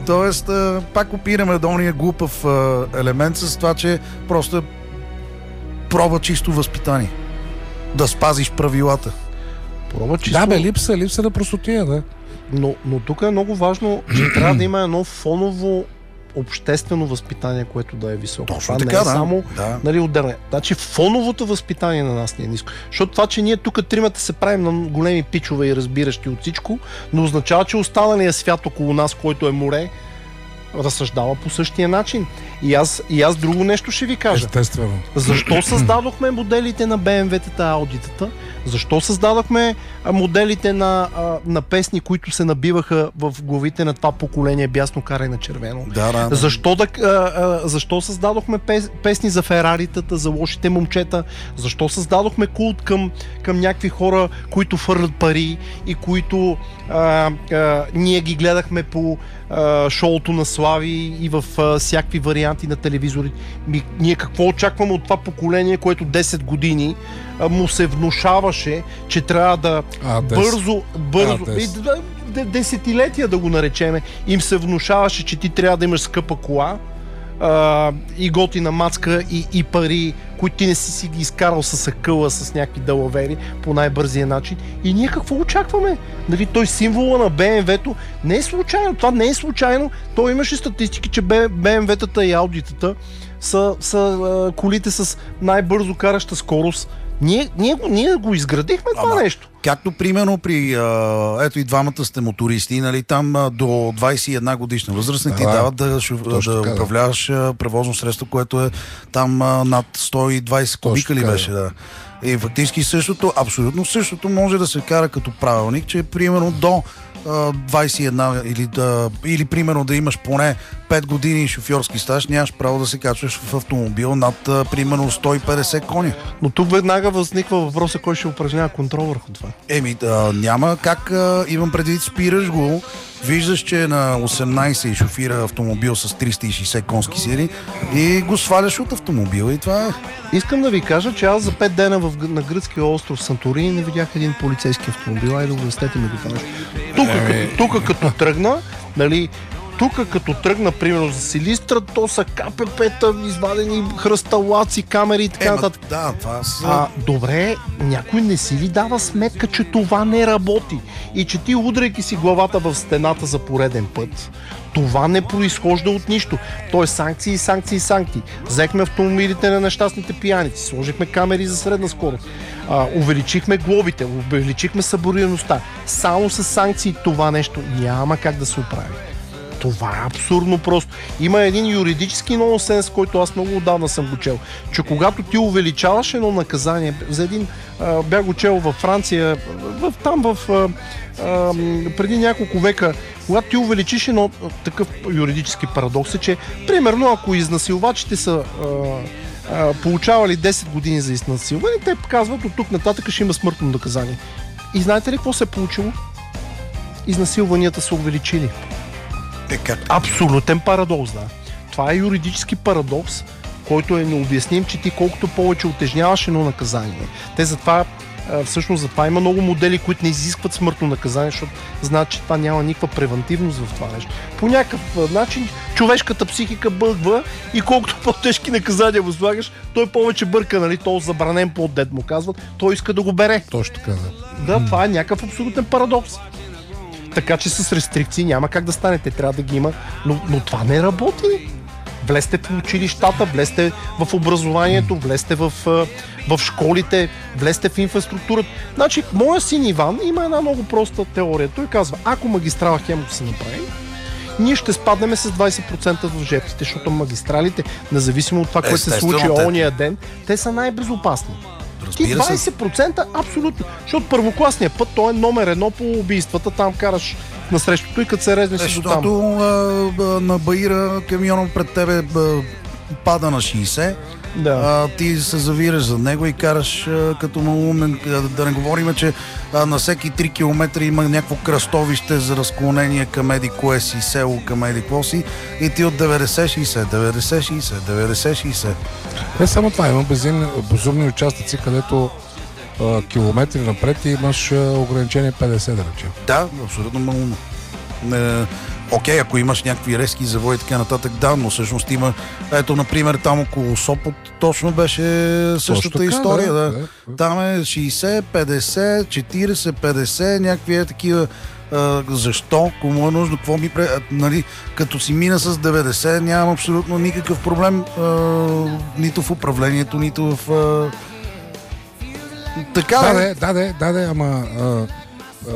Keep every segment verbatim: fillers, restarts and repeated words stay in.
Тоест, а, пак опираме до ония глупав а, елемент с това, че просто проба чисто възпитание. Да спазиш правилата. Проба чисто... Да, бе, липса, липса на простотия, да. Но, но тук е много важно, че трябва да има едно фоново обществено възпитание, което да е високо. Точно това така, не е да. само Да. нали, отделно. Значи фоновото възпитание на нас не е ниско. Защото това, че ние тук тримата се правим на големи пичове и разбиращи от всичко, не означава, че останалият свят около нас, който е море, разсъждава по същия начин. И аз, и аз друго нещо ще ви кажа. Естествено. Защо създадохме моделите на Бе Ем Ве-тата, Аудитата? Защо създадохме а, моделите на, а, на песни, които се набиваха в главите на това поколение бясно карай на червено? Да, да, да. Защо, да, а, а, защо създадохме пес, песни за фераритата, за лошите момчета? Защо създадохме култ към, към някакви хора, които фърлят пари и които а, а, ние ги гледахме по а, шоуто на Слави и в а, всякакви варианти на телевизори? Ми, ние какво очакваме от това поколение, което десет години а, му се внушаваше, че трябва да А, бързо, бързо, А, и, десет. да, да, десетилетия да го наречеме, им се внушаваше, че ти трябва да имаш скъпа кола а, и готина мацка и, и пари, които ти не си си ги изкарал с акъла, с някакви далавери по най-бързия начин. И ние какво очакваме? Нали, той символа на Бе Ем Ве-то не е случайно. Това не е случайно. Той имаше статистики, че Бе Ем Ве-тата и Аудитата са, са а, колите с най-бързо караща скорост. Ние, ние, го, ние го изградихме това Ама, нещо. Както примерно при, а, ето и двамата сте мотористи, нали, там а, до двайсет и една годишна възраст не ти Да, дават да, шоф, да точно така, да. управляваш а, превозно средство, което е там а, над сто и двайсет кубика ли така, беше. Да. И фактически същото, абсолютно същото може да се кара като правилник, че примерно до а, двайсет и една или, да, или примерно да имаш поне пет години шофьорски стаж, нямаш право да се качваш в автомобил над а, примерно сто и петдесет коня. Но тук веднага възниква въпроса, кой ще упражнява контрол върху това. Еми, да, няма как, а, имам предвид, спираш го, виждаш, че е на осемнайсет и шофира автомобил с триста и шейсет конски сили и го сваляш от автомобила и това е. Искам да ви кажа, че аз за пет дена в, на гръцкия остров Санторини не видях един полицейски автомобил. Айде да го обяснете ми го нещо. Тук, като, тук като тръгна, нали, тук като тръгна, примерно за Силистра, то са Ка Пе Пе-та, извадени хръсталаци, камери и така Ема, нататък. да, това са... А, добре, някой не си ли дава сметка, че това не работи и че ти, удряйки си главата в стената за пореден път, това не произхожда от нищо. То е санкции, санкции, санкции. Взехме автомобилите на нещастните пияници, сложихме камери за средна скорост, а, увеличихме глобите, увеличихме съборираността. Само с санкции това нещо няма как да се оправи. Това е абсурдно просто. Има един юридически нонсенс, който аз много отдавна съм го чел, че когато ти увеличаваш едно наказание, за един а, бях го чел във Франция, в, там в а, а, преди няколко века, когато ти увеличиш едно такъв юридически парадокс е, че примерно ако изнасилвачите са а, а, получавали десет години за изнасилване, те казват от тук нататък ще има смъртно наказание. И знаете ли какво се е получило? Изнасилванията са увеличили. Е, как? Абсолютен парадокс, да. Това е юридически парадокс, който е необясним, че ти колкото повече утежняваш едно наказание. Те затова, всъщност затова има много модели, които не изискват смъртно наказание, защото знаят, че това няма никаква превентивност в това нещо. По някакъв начин човешката психика бъгва и колкото по-тежки наказания го слагаш, той повече бърка, нали, то забранен плод, дед му казват, той иска да го бере. Точно така, да. Да, това е някакъв абсолютен парадокс. Така че с рестрикции няма как да стане, те трябва да ги има, но, но това не работи. Влезте в училищата, влезте в образованието, влезте в, в школите, влезте в инфраструктурата. Значи, моя син Иван има една много проста теория. Той казва, ако магистрала Хемус се направи, ние ще спаднем с двайсет процента в жертвите, защото магистралите, независимо от това, което се случи ония ден, те са най-безопасни. Ти двайсет процента абсолютно. Защото първокласният път, той е номер едно по убийствата, там караш на срещото и като се резнеш си до там. Защото на Баира камиона пред тебе а, пада на шейсет, да. а, ти се завираш за него и караш а, като малумен, да не говорим, че а, на всеки три километра има някакво кръстовище за разклонение към еди кое си село, към еди кво си и ти от деветдесет шейсет, деветдесет шейсет, деветдесет шейсет. Не само това, има безумни участъци, където а, километри напред и имаш а, ограничение петдесет, да речем. Да, абсолютно малумно. Не, Окей, ако имаш някакви резки завои и така нататък, да, но всъщност има, ето, например, там около Сопот точно беше същата така, история. да, Да. да. Там е шейсет, петдесет, четиридесет, петдесет, някакви е такива. А, защо? Кому е нужно? Какво ми пре... нали, като си мина с деветдесет, нямам абсолютно никакъв проблем а, нито в управлението, нито в... А... Така Да, е. да, да, да, да, ама а, а,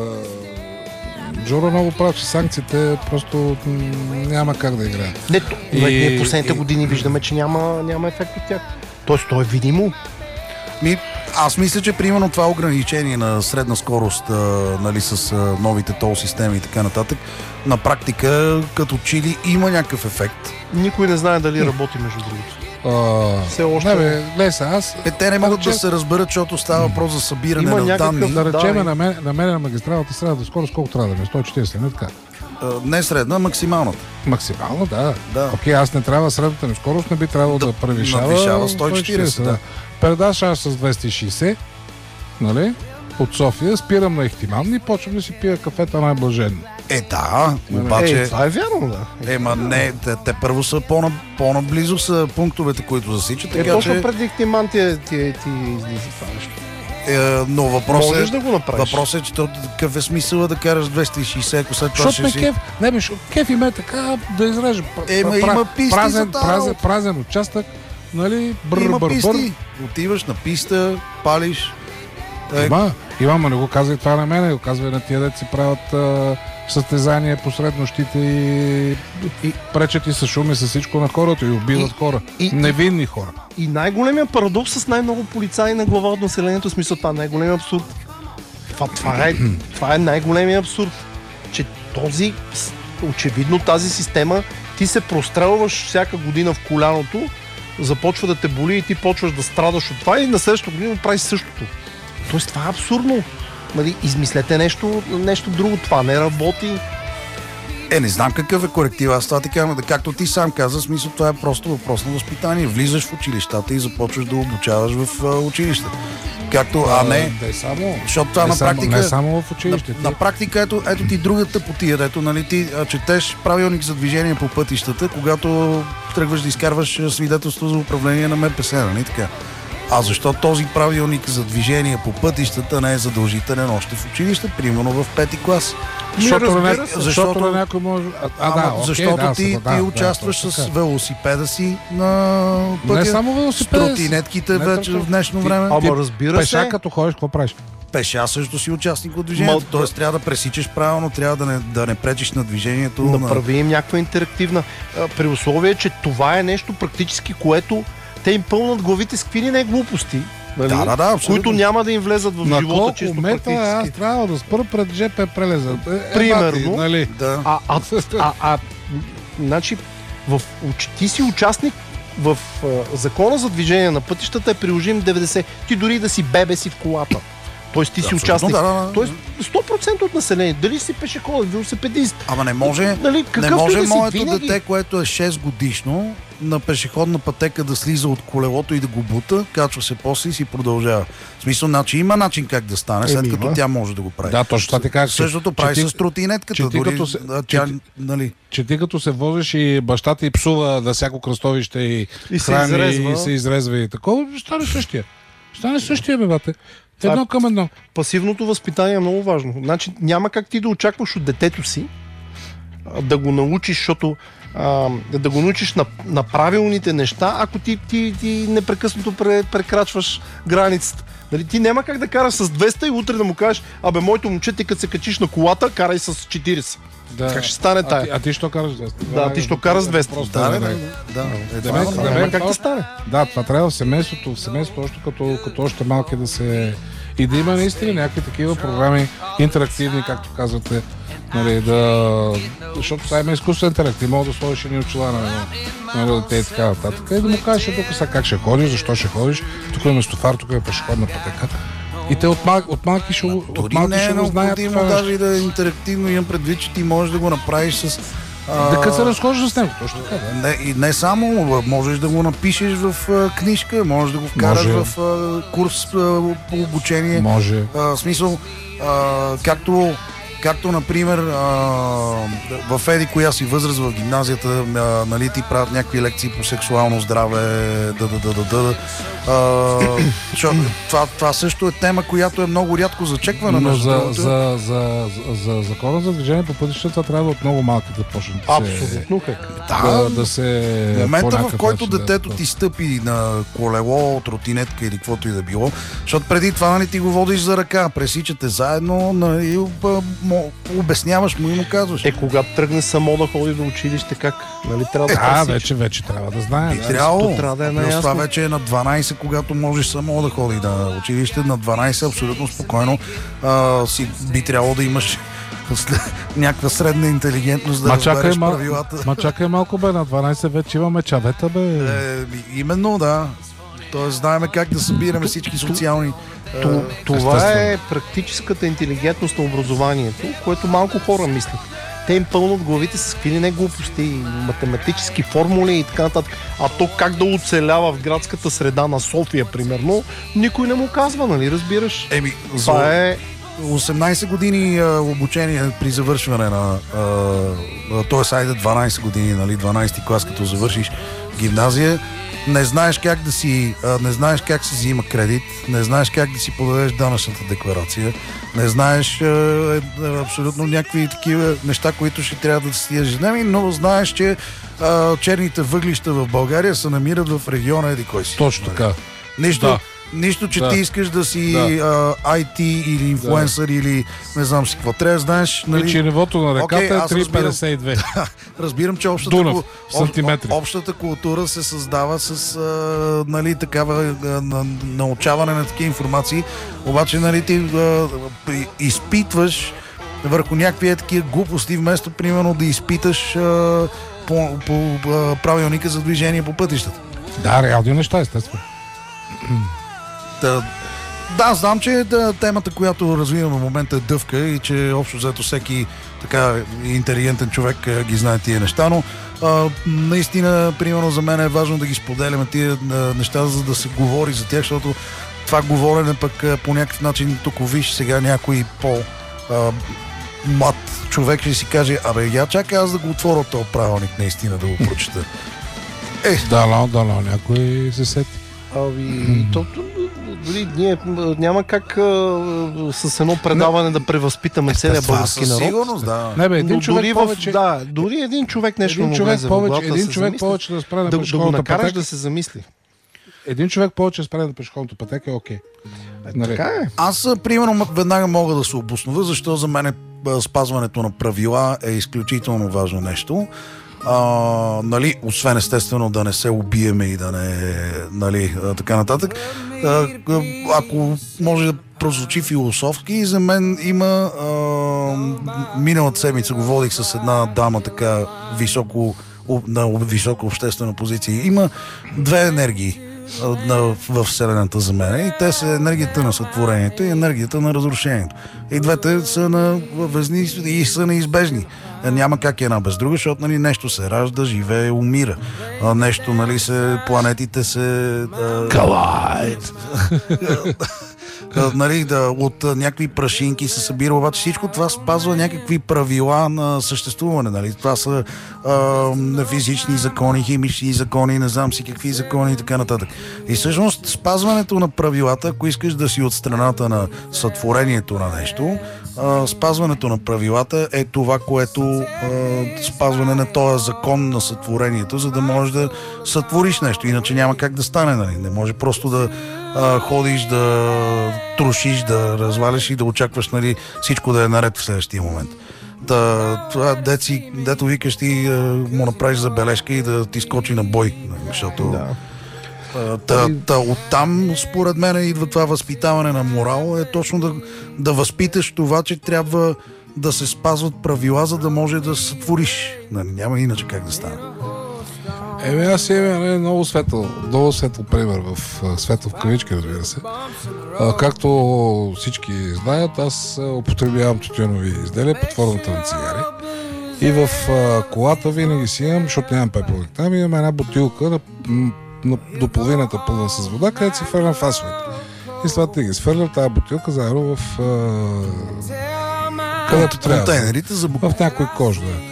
Джоро много прав, че санкциите просто м, няма как да играят. Не, то, И- ние последните и- години виждаме, че няма, няма ефект от тях. Тоест, то е видимо. Ми, аз мисля, че примерно това ограничение на средна скорост, а, нали, с а, новите тол системи и така нататък, на практика като чили има някакъв ефект. Никой не знае дали работи, между другото. А, Все още- Не бе, гледай сега, аз Е, те не могат че- да се разберат, защото става въпрос за събиране Има на някакъв- данни. да речем Да, на мен, на мен на магистралата средната скорост колко трябва да ме? сто и четиридесет, не така? А, не средна, максималната. Максимално, да. Да. Окей, аз не трябва средната ми скорост, не би трябвало да, Да превишава надвишава сто и четиридесет, да. Предаш аз с двеста и шейсет, нали? От София, спирам на Ихтиман и почвам да си пия кафета най-блаженно. Е, да, Е, обаче... това е вярно, да. Ема не, те, те първо са по-на, по-наблизо са пунктовете, които засичат, Е, така точно че... преди Тиман ти, ти, ти излиза това нещо. Е, но въпросът Можеш е, да го направиш. въпросът е, че то, какъв е смисъл да караш двеста и шейсет, ако след това Защото ме ще си... кеф, не бе, кеф им е така да изрежа. Ема има писти празен, за тази празен, работа. празен участък, нали? Бър, Има бър, писти. бър. Отиваш на писта, палиш. Е, Има, има, ма не го казвай това на мене, го казвай на тия, дето си правят а, състезания посред нощите и, и пречат и с шум и с всичко на хората и убиват И- хора. и- Невинни хора. И най-големият парадокс с най-много полицаи на глава от населението, в смисъл това е най-големият абсурд. Това, това, е, това е най-големият абсурд. Че този, с- очевидно тази система, ти се прострелваш всяка година в коляното, започва да те боли и ти почваш да страдаш от това и на следващата година правиш същото. Тоест това е абсурдно. Нали, измислете нещо, нещо друго. Това не работи. Е, не знам какъв е коректив. Аз това така, да, както ти сам каза, смисъл, това е просто въпрос на възпитание. Влизаш в училищата и започваш да обучаваш в а, училище. Както, а не... Да е само, Защото това не на само, практика... не само в училище. На, на практика, ето, ето ти другата потия, ето, нали, ти а, четеш правилник за движение по пътищата, когато тръгваш да изкарваш а, свидетелство за управление на М П С, нали така? А защо този правилник за движение по пътищата не е задължителен още в училище, примерно в пети клас? Защото, на, разбира ня... се, защото защото- на някой може... А, а Ама, да, окей, защото да, ти, да, ти да, участваш да, с точно така. велосипеда си на пътя. Не само велосипеда си. С тротинетките Не вече точно. в днешно Ти- време. Ама разбира Пеша се. като ходиш, какво правиш? Пеша също си участник от движението. Ма- Тоест трябва да пресичаш правилно, трябва да не, да не пречиш на движението. на... Направи им някаква интерактивна. А, при условие, че това е нещо практически, което те им пълнат главите с какви ли не глупости. Нали? Да, да, да, абсолютно. които няма да им влезат в На живота колко чисто метра аз практически. трябва да спра пред ЖП прелеза? Е, е, Примерно. бати, нали? Да. А, а, а, а, значи, в, уч- ти си участник в а, закона за движение на пътищата е приложим деветдесет. Ти дори да си бебе си в колата. Тоест ти си Абсолютно, участник. да, да, да. Тоест сто процента от населението. Дали си пешеходен, велосипедист. Ама не може, Нали, не какъвто може и да си, моето винаги- дете, което е шест годишно, на пешеходна пътека да слиза от колелото и да го бута, качва се после и си продължава. В смисъл, значи има начин как да стане, след Еми, като има. тя може да го прави. Да, точно това ти казах. че- Същото че прави ти- с тротинетката. че ти Дори, като се- да, че тя, ти- нали, Че ти като се возиш и баща ти псува на всяко кръстовище и, И се храни изрезва. и се изрезва и такова, ще стане същия. Ще стане същия, бе, бате. Това Едно е- към едно. Пасивното възпитание е много важно. Значи няма как ти да очакваш от детето си а, да го научиш, защото а, да го научиш на, на правилните неща, ако ти, ти, ти непрекъснато пре, прекрачваш границата. Нали, ти няма как да караш с двеста и утре да му кажеш, абе, моето момче, ти като се качиш на колата, карай с четирийсет. Да. Как ще стане А тая? ти, а ти що караш двеста? Да, ти що караш с двеста? Просто да, да, да, да. да, да. Е, Да, това е да, нормално. да, Няма как това- да стане. Да, това трябва в семейството, в семейството още като, като още малки да се... И да има наистина някакви такива програми, интерактивни, както казвате, нали, да... Защото това има изкуствен интелект. Ти мога да сложиш едни очила на, на дете и така нататък. И да му кажеш, тук сега как ще ходиш, защо ще ходиш, тук е местофар, тук е пешеходна пътека. И те от, мал, от малки ще, го- от Дори малки не е ще го знаят необходимо това нещо. даже и да е интерактивно. Имам предвид, че ти можеш да го направиш с... а, Да, като се разхождаш с него, точно така, да. Не, и не само, можеш да го напишеш в а, книжка, можеш да го вкараш Може. в а, курс а, по обучение. Може. А, в смисъл, а, както Както, например, а, в еди коя си възраст в гимназията, а, нали, ти правят някакви лекции по сексуално здраве, да, да, да, да, да. А, това, това също е тема, която е много рядко зачеквана. Но за, за, за, за, за закона за движение по пътищата трябва от много малки да почне да се... Абсолютно как. Да, да, да се... В момента, в който начин, детето да, ти стъпи на колело, тротинетка или каквото и да било, защото преди това, нали, ти го водиш за ръка, пресичате заедно, нали, обясняваш му и му казваш. Е, когато тръгне само да ходи до училище, как? Нали, трябва да А, пресича? вече, вече трябва да знае. Би трябвало. Трябва да е Плюс наясно. това вече е на дванайсет, когато можеш само да ходи на училище. На дванайсет абсолютно спокойно а, си би трябвало да имаш някаква средна интелигентност да Ма разбереш чакай, мал... правилата. Ма чакай малко, бе, на дванайсет вече имаме чавета, бе. Е, именно, да. Тоест, знаеме как да събираме всички социални... То, е, това естествено. е практическата интелигентност на образованието, което малко хора мислят. Те им пълнат главите с какви ли не глупости, математически формули и така нататък. А то как да оцелява в градската среда на София, примерно, никой не му казва, нали, разбираш? Еми, Това за е... осемнайсет години а, обучение при завършване на... т.е. айде дванайсет години, нали, дванайсети клас, като завършиш гимназия, не знаеш как да си, а, не знаеш как се взима кредит, не знаеш как да си подадеш данъчната декларация, не знаеш а, е, абсолютно някакви такива неща, които ще трябва да си ежедневни, но знаеш, че а, черните въглища в България се намират в региона еди кой си. Точно така. Нищо, Да. нищо, че Да. ти искаш да си Да. а, ай ти или инфлуенсър или не знам си какво. Трябва да знаеш, Нали... И че нивото на реката Окей, е аз три разбирам. петдесет и две. Разбирам, че общата, Дунав, ку- в сантиметри. об- общата култура се създава с а, нали, такава а, на, научаване на такива информации, обаче нали, ти а, изпитваш върху някакви е такива глупости, вместо примерно да изпиташ а, по, по а, правилника за движение по пътищата. Да, реални неща, естествено. Да, да, знам, че да, темата, която развиваме в момента е дъвка и че общо взето всеки така интелигентен човек а, ги знае тия неща, но а, наистина, примерно за мен е важно да ги споделяме тия а, неща, за да се говори за тях, защото това говорене пък а, по някакъв начин, тук виж сега някой по а, млад човек ще си каже, абе, я чакай аз да го отворя този правилник наистина да го прочета. Е, Дано, дано, някой се сети. Ами, то, то, дори ние няма как а, с едно предаване да превъзпитаме целия това български със народ. сигурност, да. Не бе, един Но човек дори, повече... в, да, дори един човек нещо един му човек влезе в повече, главата, един се човек замисли, повече да спре на да, да го пешеходната накараш пътека. да се замисли. Един човек повече да спре на пешеходната пътека е окей. Нали? Така е. Аз, а, примерно, веднага мога да се обоснова, защо за мен е, а, спазването на правила е изключително важно нещо. А, нали, освен естествено да не се убиеме и да не, нали, а, така нататък. А, а, ако може да прозвучи философски, за мен има а, миналата седмица го водих с една дама така високо, на висока обществена позиция. Има две енергии на, в Вселената за мен. И те са енергията на сътворението и енергията на разрушението. И двете са на везни и са неизбежни. Няма как една без друга, защото нали, нещо се ражда, живее, умира. А, нещо, нали, се, планетите се... Калайд! нали, да, от а, някакви прашинки се събира, обаче всичко това спазва някакви правила на съществуване. Нали? Това са а, физични закони, химични закони, не знам си какви закони и така нататък. И всъщност спазването на правилата, ако искаш да си от страната на сътворението на нещо, а, спазването на правилата е това, което а, спазване на този закон на сътворението, за да можеш да сътвориш нещо. Иначе няма как да стане. Нали? Не може просто да а, ходиш, да трушиш, да разваляш и да очакваш нали, всичко да е наред в следващия момент. Да, това деци, дето викаш ти а, му направиш забележка и да ти скочи на бой. Защото Да. а, та, та, оттам според мен идва това възпитаване на морал, е точно да, да възпиташ това, че трябва да се спазват правила, за да може да сътвориш. Няма иначе как да стане. Еми аз имам нали, много светъл, много светъл пример в светъл в кавички, разбира се. А, както всички знаят, аз употребявам тютюнови изделия под формата на цигари. И в а, колата винаги си имам, защото нямам пепелник. Там имам една бутилка на, на, до половината пълна с вода, където си фърлям фасовете. И след това ти ги свърлям тази бутилка заедно в а, където трябва. Контейнерите за буклук. В някой кош, да.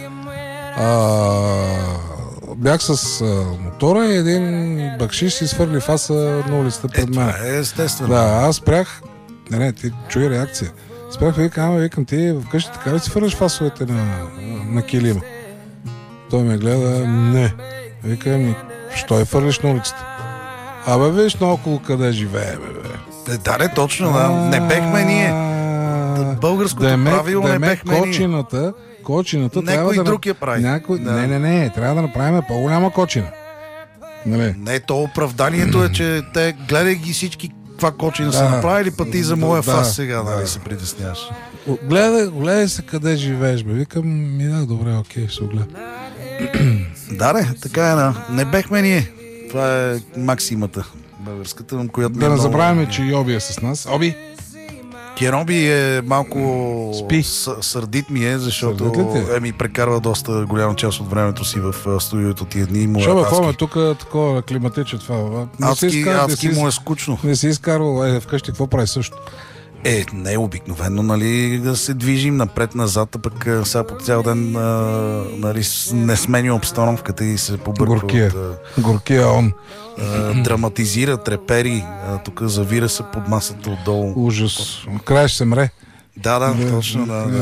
А, бях с а, мотора и един бакшиш си свърли фаса на улицата Е, пред мен. това е естествено. Да, аз спрях. Не, не, ти чуй реакция. Спрях и викам, ама викам, ти вкъщи така ли си фърляш фасовете на, на килима? Той ме гледа, не. Викам ми, що я фърлиш на улицата? Абе, виж наоколо къде живее, бе. Е, да, не, точно, да. Не бехме ние. Българското Демек, правило не демек, бехме ние. кочината, кочината Някой трябва да... друг я прави. Някой... Да. Не, не, не, трябва да направим по-голяма кочина. Нали? Не, то оправданието е, че те гледай ги всички каква кочина Да. са направили, па ти за моя Да, фас сега, да. нали, се притесняваш. Гледай, гледай се къде живееш, бе. Викам, ми да, добре, окей, ще се огледа. Да, не, така е, да. Не бехме ние. Това е максимата българската, която ми Да е не много- забравяме, че Йоби е с нас. Оби! Кероби е малко Спи. С, сърдит ми е, защото Сърдит ли ти е? е, ми прекарва доста голяма част от времето си в а, студиото тия дни. Му е Шо бе, адски. какво ме тук такова климатиче това? бе? Не си Адски, изкар- не адски си- му е скучно. Не си изкарвал, е, вкъщи какво прави също? Е, не е обикновено, нали, да се движим напред-назад, а пък а, сега по цял ден а, нали, с- не сменя обстановката и се побърква Горкия. от, а, Горкия он. а, драматизира, трепери, а, тук завира се под масата отдолу. Ужас. Край ще се мре. Да, да, точно, да, да. да.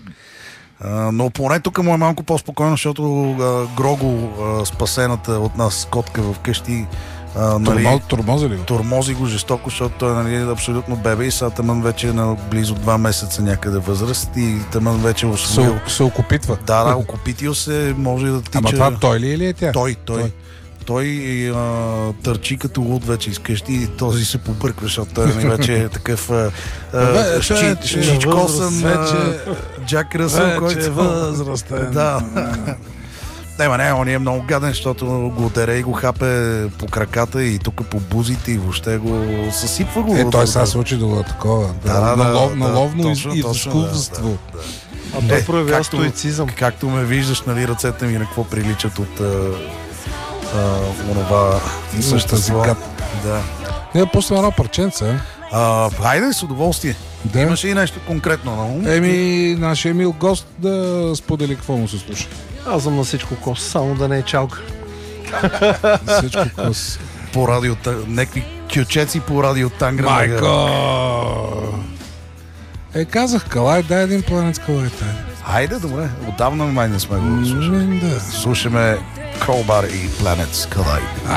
А, но поне тук му е малко по-спокойно, защото а, Грого, а, спасената от нас котка в къщи, а, нали, Турмо, турмози ли го? тормози го жестоко, защото той нали, е абсолютно бебе и сега тъмън вече е на близо два месеца някъде възраст и тъмън вече е освоил. Се, се окупитва. Да, да, окупитил се, може да тича. Ама това той ли или е тя? Той, той. Той. Той а, търчи като луд вече из къщи и този се побърква, защото той нали, вече е такъв а, а, Вече щи- е щичкосан възраст, а, вече- Джак Ръсъл, Вече който е възрастен. Да. Не, ма не, он е много гаден, защото го дере и го хапе по краката и тук по бузите и въобще го съсипва го. Е, той сега се учи до такова. Да, да, на, да, лов, да, на ловно точно, и точно, изкуство. да, А той Е, проявява както- стоицизъм. Както ме виждаш, нали, ръцете ми на какво приличат от а, а, онова същество. гад. Да. Не, после едно парченце. А, хайде, с удоволствие. Да. Имаше и нещо конкретно на ум. Еми, нашия мил гост да сподели какво му се слуша. Аз съм на всичко кос, само да не е чалка. Всичко кос. По радио, някакви кючеци по радио Тангра. Майко! Е, казах, Калай, дай един планет Калай, тай. Хайде, добре. Отдавна май не сме го слушали. М, Да. Слушаме Crowbar и Planets Collide.